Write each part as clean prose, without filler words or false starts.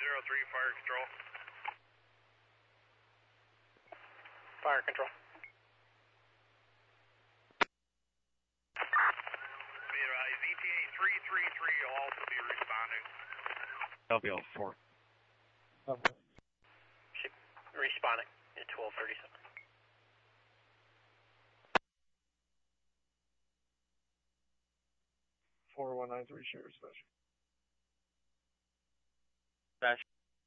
203, fire control. Fire control. ETA 333 will also be responding. That'll be all 4. Okay. Responding at 12:37. $4193 share special. Dash.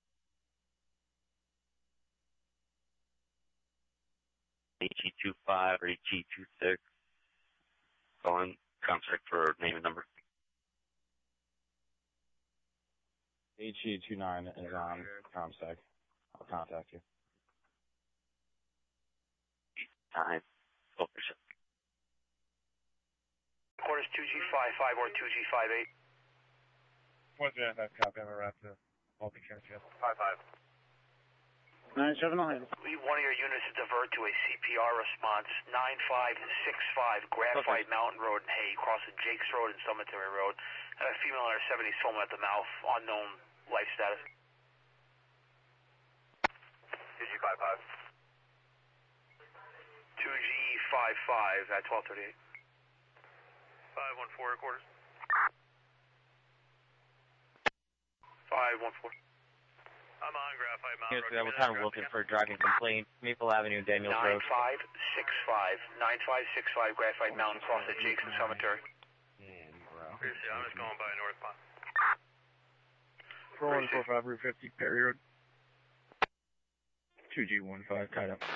HE25 or HE26. Calling ComSec for name and number. HE29 is on ComSec. I'll contact you. Time. Officer. Quarters 2G55 or 2G58. What's that? That's copy. I'm around to multi-transfer. 55. 979. One of your units to divert to a CPR response, 9565 Graphite Mountain Road in Hay, crossing Jakes Road and Cemetery Road. And a female in her 70s foaming at the mouth, unknown life status. 2G55. 2G55 at 1238. 514 quarters. 514. I'm on Graphite Mountain Road. We're kind of looking for a driving complaint. Maple Avenue, Daniels Road. 9565 Graphite Mountain, across the Jakes Cemetery. Seriously, I'm just going by northbound. 4145 Route 50, Perry Road. 2G15, tied up.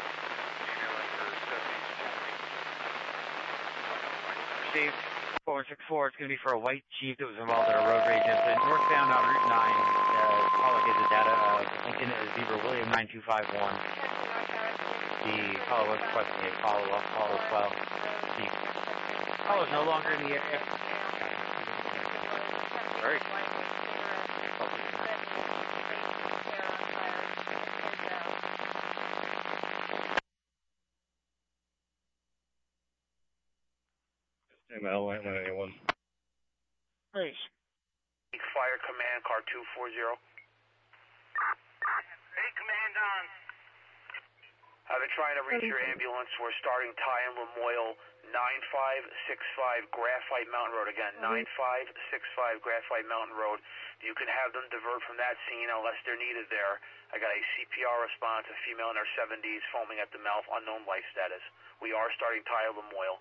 Steve, 464, it's going to be for a white Jeep that was involved in a road rage incident. Northbound on Route 9, caller gave the data of Lincoln Zebra William 9251. The caller was requesting a follow-up call as well. The caller is no longer in the area. Very ML 181. Great. Fire Command, car 240. Hey, Command on. I've been trying to reach your ambulance. We're starting Ty and Lamoille, 9565 Graphite Mountain Road. Again, 9565 Graphite Mountain Road. You can have them divert from that scene unless they're needed there. I got a CPR response, a female in her 70s, foaming at the mouth, unknown life status. We are starting Ty and Lamoille.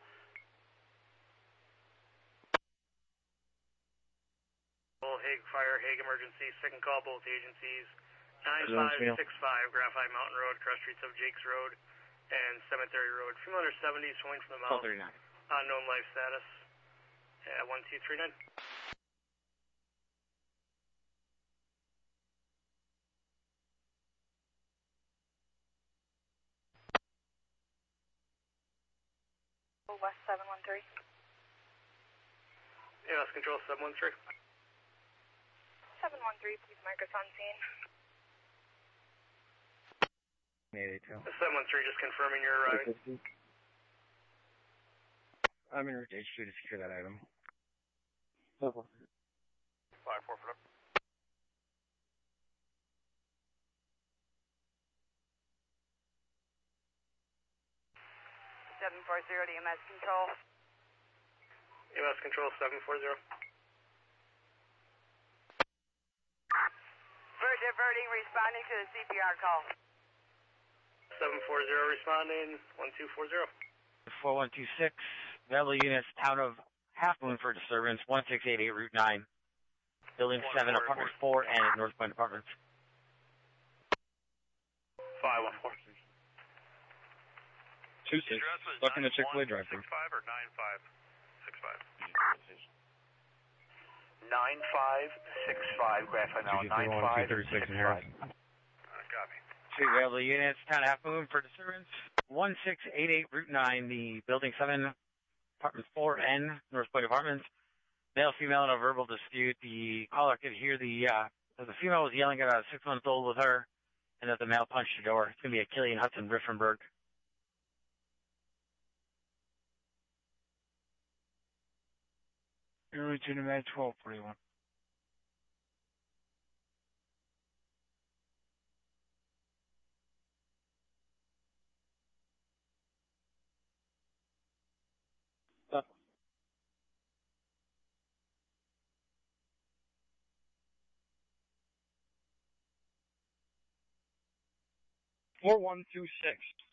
Hague emergency, second call both agencies. 9565 Graphite Mountain Road, cross streets of Jakes Road and Cemetery Road. Female under 70s, swinging from the mouth. 1239. Unknown life status. 1239. West 713. EMS control 713. 713, please mark us on scene. 882. 713, just confirming you're arriving. I'm in route H2 to secure that item. 5-4 for up. 740 to EMS control. EMS control 740. Diverting, responding to the CPR call. 740 responding, 1240. 4126, available units, town of Half Moon for disturbance, 1688 Route 9. Building 7, Apartment 4, and North Point Apartments. 514. 26, stuck in the Chick-fil-A drive-thru. 95 or 9565? 9565 Graphite Mountain, 9565. Copy. Two available units, town of Half Moon for disturbance, 1688 Route 9, the Building 7, Apartment 4, and North Point Apartments. Male, female in a verbal dispute. The caller could hear the female was yelling at a 6-month-old with her, and that the male punched the door. It's going to be a Killian Hudson Riffenberg. You're reaching him at 1241. 4126.